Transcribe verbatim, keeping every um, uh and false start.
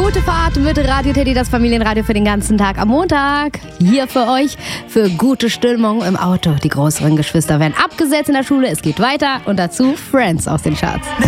Gute Fahrt mit Radio Teddy, das Familienradio für den ganzen Tag am Montag. Hier für euch für gute Stimmung im Auto. Die größeren Geschwister werden abgesetzt in der Schule. Es geht weiter und dazu Friends aus den Charts.